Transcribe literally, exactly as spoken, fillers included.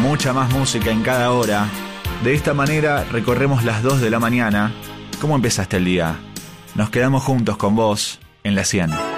mucha más música en cada hora. De esta manera recorremos las dos de la mañana. ¿Cómo empezaste el día? Nos quedamos juntos con vos en la cien.